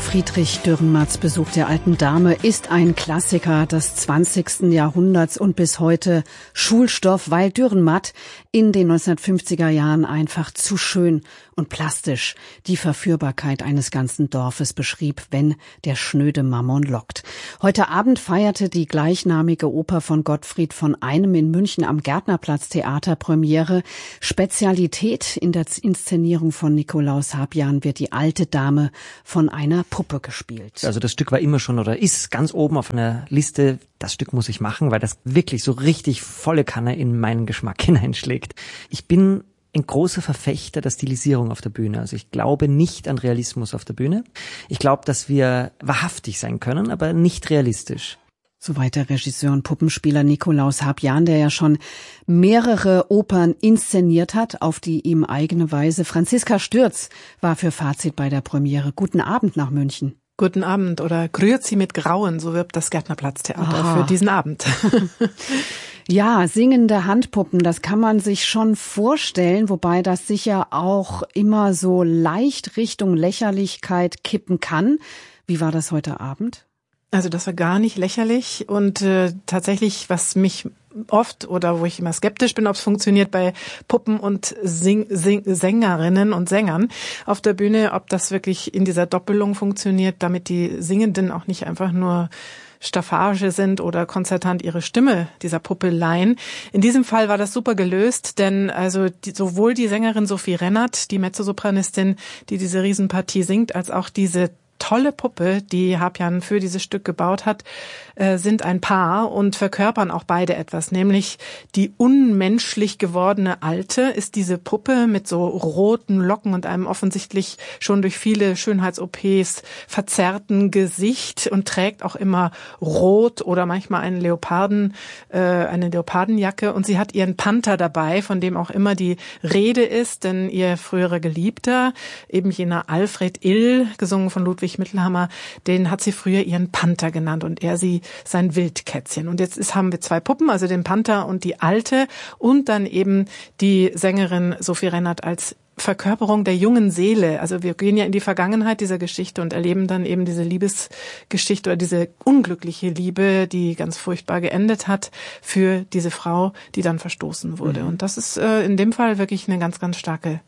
Friedrich Dürrenmatts Besuch der alten Dame ist ein Klassiker des 20. Jahrhunderts und bis heute Schulstoff, weil Dürrenmatt in den 1950er Jahren einfach zu schön und plastisch die Verführbarkeit eines ganzen Dorfes beschrieb, wenn der schnöde Mammon lockt. Heute Abend feierte die gleichnamige Oper von Gottfried von Einem in München am Gärtnerplatz Theater Premiere. Spezialität in der Inszenierung von Nikolaus Habjan wird die alte Dame von einer Puppe gespielt. Also das Stück war immer schon oder ist ganz oben auf einer Liste. Das Stück muss ich machen, weil das wirklich so richtig volle Kanne in meinen Geschmack hineinschlägt. Ich bin ein großer Verfechter der Stilisierung auf der Bühne. Also ich glaube nicht an Realismus auf der Bühne. Ich glaube, dass wir wahrhaftig sein können, aber nicht realistisch. Soweit der Regisseur und Puppenspieler Nikolaus Habjan, der ja schon mehrere Opern inszeniert hat, auf die ihm eigene Weise. Franziska Stürz war für Fazit bei der Premiere. Guten Abend nach München. Guten Abend oder Grüezi mit Grauen, so wirbt das Gärtnerplatztheater für diesen Abend. Ja, singende Handpuppen, das kann man sich schon vorstellen, wobei das sicher auch immer so leicht Richtung Lächerlichkeit kippen kann. Wie war das heute Abend? Also das war gar nicht lächerlich und tatsächlich, was mich oft oder wo ich immer skeptisch bin, ob es funktioniert bei Puppen und Sängerinnen und Sängern auf der Bühne, ob das wirklich in dieser Doppelung funktioniert, damit die Singenden auch nicht einfach nur Staffage sind oder konzertant ihre Stimme dieser Puppe leihen. In diesem Fall war das super gelöst, denn also sowohl die Sängerin Sophie Rennert, die Mezzosopranistin, die diese Riesenpartie singt, als auch diese tolle Puppe, die Habjan für dieses Stück gebaut hat, sind ein Paar und verkörpern auch beide etwas, nämlich die unmenschlich gewordene Alte ist diese Puppe mit so roten Locken und einem offensichtlich schon durch viele Schönheits-OPs verzerrten Gesicht und trägt auch immer rot oder manchmal eine Leopardenjacke und sie hat ihren Panther dabei, von dem auch immer die Rede ist, denn ihr früherer Geliebter, eben jener Alfred Ill, gesungen von Ludwig Mittelhammer, den hat sie früher ihren Panther genannt und er sie sein Wildkätzchen. Und jetzt haben wir zwei Puppen, also den Panther und die Alte und dann eben die Sängerin Sophie Rennert als Verkörperung der jungen Seele. Also wir gehen ja in die Vergangenheit dieser Geschichte und erleben dann eben diese Liebesgeschichte oder diese unglückliche Liebe, die ganz furchtbar geendet hat für diese Frau, die dann verstoßen wurde. Und das ist in dem Fall wirklich eine ganz, ganz starke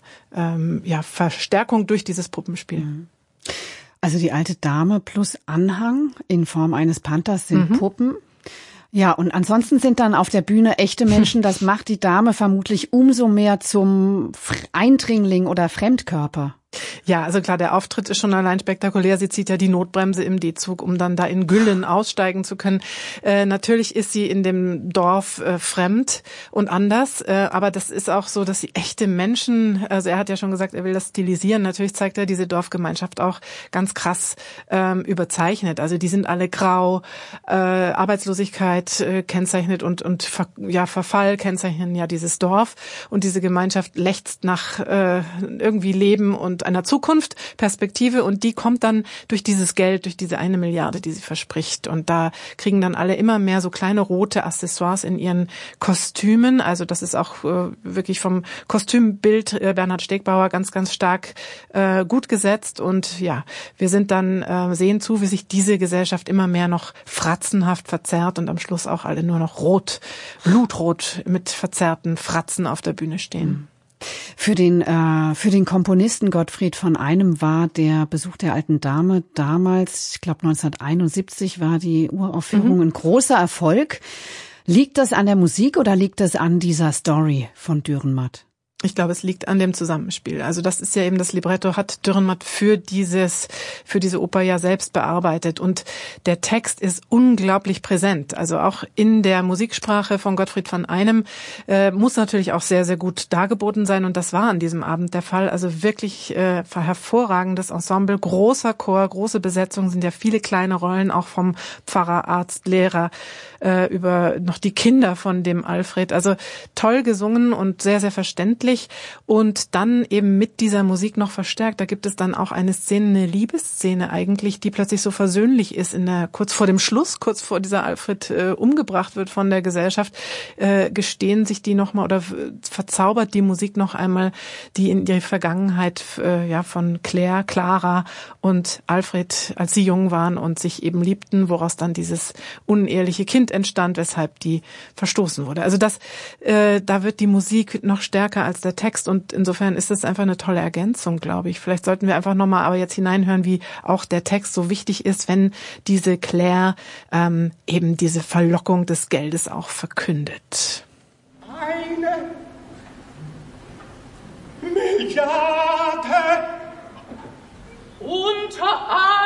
Verstärkung durch dieses Puppenspiel. Also die alte Dame plus Anhang in Form eines Panthers sind Puppen. Ja, und ansonsten sind dann auf der Bühne echte Menschen. Das macht die Dame vermutlich umso mehr zum Eindringling oder Fremdkörper. Ja, also klar, der Auftritt ist schon allein spektakulär. Sie zieht ja die Notbremse im D-Zug, um dann da in Güllen aussteigen zu können. Natürlich ist sie in dem Dorf fremd und anders, aber das ist auch so, dass sie echte Menschen, also er hat ja schon gesagt, er will das stilisieren. Natürlich zeigt er diese Dorfgemeinschaft auch ganz krass überzeichnet. Also die sind alle grau, Arbeitslosigkeit kennzeichnet und Verfall kennzeichnen ja dieses Dorf und diese Gemeinschaft lechzt nach irgendwie Leben und einer Zukunft, Perspektive und die kommt dann durch dieses Geld, durch diese 1 Milliarde, die sie verspricht. Und da kriegen dann alle immer mehr so kleine rote Accessoires in ihren Kostümen. Also das ist auch wirklich vom Kostümbild Bernhard Stegbauer ganz, ganz stark gut gesetzt. Und ja, wir sind dann, sehen zu, wie sich diese Gesellschaft immer mehr noch fratzenhaft verzerrt und am Schluss auch alle nur noch rot, blutrot mit verzerrten Fratzen auf der Bühne stehen. Für den Komponisten Gottfried von Einem war der Besuch der alten Dame damals, ich glaube 1971 war die Uraufführung ein großer Erfolg. Liegt das an der Musik oder liegt das an dieser Story von Dürrenmatt? Ich glaube, es liegt an dem Zusammenspiel. Also das ist ja eben das Libretto hat Dürrenmatt für diese Oper ja selbst bearbeitet und der Text ist unglaublich präsent. Also auch in der Musiksprache von Gottfried von Einem muss natürlich auch sehr, sehr gut dargeboten sein und das war an diesem Abend der Fall. Also wirklich hervorragendes Ensemble, großer Chor, große Besetzung, sind ja viele kleine Rollen, auch vom Pfarrer, Arzt, Lehrer über noch die Kinder von dem Alfred. Also toll gesungen und sehr, sehr verständlich. deutlich und dann eben mit dieser Musik noch verstärkt. Da gibt es dann auch eine Szene, eine Liebesszene eigentlich, die plötzlich so versöhnlich ist kurz vor dem Schluss, kurz vor dieser Alfred umgebracht wird von der Gesellschaft, gestehen sich die nochmal oder verzaubert die Musik noch einmal die in ihre Vergangenheit von Claire, Clara und Alfred, als sie jung waren und sich eben liebten, woraus dann dieses uneheliche Kind entstand, weshalb die verstoßen wurde. Also da wird die Musik noch stärker als der Text und insofern ist es einfach eine tolle Ergänzung, glaube ich. Vielleicht sollten wir einfach nochmal aber jetzt hineinhören, wie auch der Text so wichtig ist, wenn diese Claire eben diese Verlockung des Geldes auch verkündet. Eine Milliarde unter